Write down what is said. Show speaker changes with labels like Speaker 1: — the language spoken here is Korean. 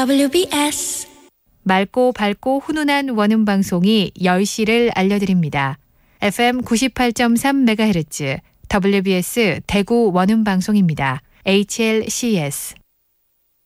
Speaker 1: WBS
Speaker 2: 맑고 밝고 훈훈한 원음 방송이 10시를 알려드립니다. FM 98.3MHz WBS 대구 원음 방송입니다. HLCS